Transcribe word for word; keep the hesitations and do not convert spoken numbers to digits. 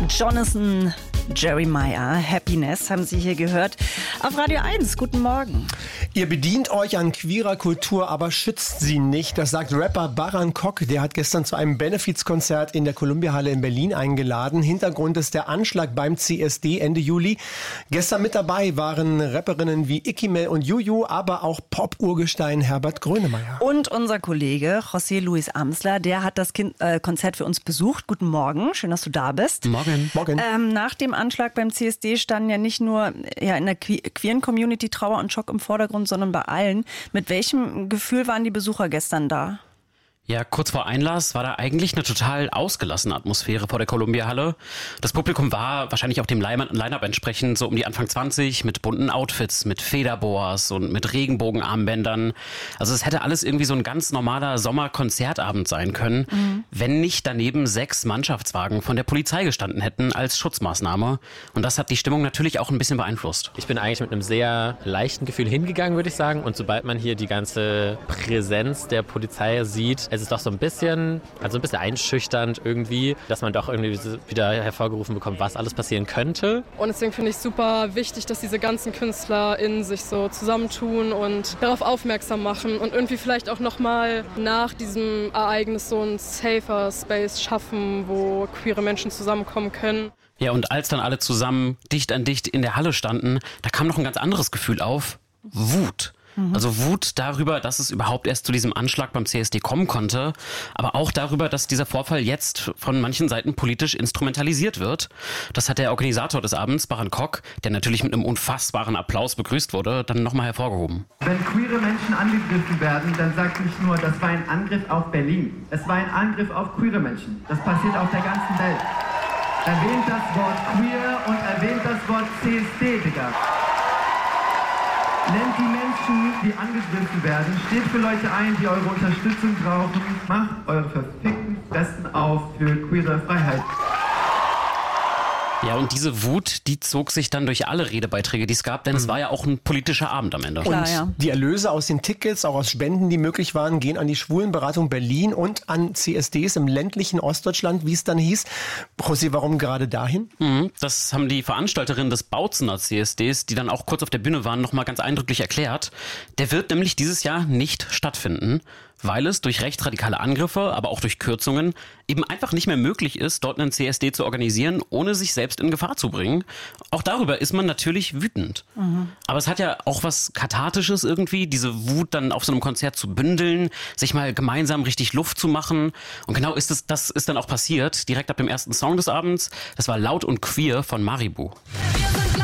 Jonathan Jeremiah, Happiness, haben Sie hier gehört. Auf Radio eins, guten Morgen. Ihr bedient euch an queerer Kultur, aber schützt sie nicht. Das sagt Rapper Baran Kok. Der hat gestern zu einem Benefizkonzert in der Columbia-Halle in Berlin eingeladen. Hintergrund ist der Anschlag beim C S D Ende Juli. Gestern mit dabei waren Rapperinnen wie Ikimel und Juju, aber auch Pop-Urgestein Herbert Grönemeyer. Und unser Kollege José Luis Amsler, der hat das kind, äh, Konzert für uns besucht. Guten Morgen, schön, dass du da bist. Morgen. Morgen. Ähm, nach dem Anschlag beim C S D standen ja nicht nur ja, in der que- queeren Community Trauer und Schock im Vordergrund, sondern bei allen. Mit welchem Gefühl waren die Besucher gestern da? Ja, kurz vor Einlass war da eigentlich eine total ausgelassene Atmosphäre vor der Columbia-Halle. Das Publikum war wahrscheinlich auch dem Line-Up entsprechend so um die Anfang zwanzig mit bunten Outfits, mit Federboas und mit Regenbogenarmbändern. Also es hätte alles irgendwie so ein ganz normaler Sommerkonzertabend sein können, mhm. wenn nicht daneben sechs Mannschaftswagen von der Polizei gestanden hätten als Schutzmaßnahme. Und das hat die Stimmung natürlich auch ein bisschen beeinflusst. Ich bin eigentlich mit einem sehr leichten Gefühl hingegangen, würde ich sagen. Und sobald man hier die ganze Präsenz der Polizei sieht, es ist doch so ein bisschen, also ein bisschen einschüchternd irgendwie, dass man doch irgendwie wieder hervorgerufen bekommt, was alles passieren könnte. Und deswegen finde ich es super wichtig, dass diese ganzen KünstlerInnen sich so zusammentun und darauf aufmerksam machen und irgendwie vielleicht auch nochmal nach diesem Ereignis so ein safer Space schaffen, wo queere Menschen zusammenkommen können. Ja, und als dann alle zusammen dicht an dicht in der Halle standen, da kam noch ein ganz anderes Gefühl auf: Wut. Also Wut darüber, dass es überhaupt erst zu diesem Anschlag beim C S D kommen konnte, aber auch darüber, dass dieser Vorfall jetzt von manchen Seiten politisch instrumentalisiert wird. Das hat der Organisator des Abends, Baran Kok, der natürlich mit einem unfassbaren Applaus begrüßt wurde, dann nochmal hervorgehoben. Wenn queere Menschen angegriffen werden, dann sagt nicht nur, das war ein Angriff auf Berlin. Es war ein Angriff auf queere Menschen. Das passiert auf der ganzen Welt. Erwähnt das Wort queer und erwähnt das Wort C S D, Digga. Nennt die Menschen, die angegriffen werden, steht für Leute ein, die eure Unterstützung brauchen. Macht eure verfickten Fressen auf für queere Freiheit. Ja, und diese Wut, die zog sich dann durch alle Redebeiträge, die es gab, denn mhm. es war ja auch ein politischer Abend am Ende. Klar, und ja. die Erlöse aus den Tickets, auch aus Spenden, die möglich waren, gehen an die Schwulenberatung Berlin und an C S Ds im ländlichen Ostdeutschland, wie es dann hieß. José, warum gerade dahin? Mhm, das haben die Veranstalterinnen des Bautzener C S Ds, die dann auch kurz auf der Bühne waren, nochmal ganz eindrücklich erklärt. Der wird nämlich dieses Jahr nicht stattfinden, weil es durch rechtsradikale Angriffe, aber auch durch Kürzungen eben einfach nicht mehr möglich ist, dort einen C S D zu organisieren, ohne sich selbst in Gefahr zu bringen. Auch darüber ist man natürlich wütend. Mhm. Aber es hat ja auch was Kathartisches irgendwie, diese Wut dann auf so einem Konzert zu bündeln, sich mal gemeinsam richtig Luft zu machen. Und genau ist es, das ist dann auch passiert, direkt ab dem ersten Song des Abends. Das war Laut und Queer von Maribu.